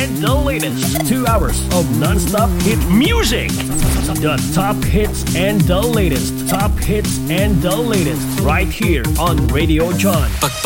and the latest. 2 hours of non-stop hit music. The top hits and the latest. Top hits and the latest. Right here on Radio John.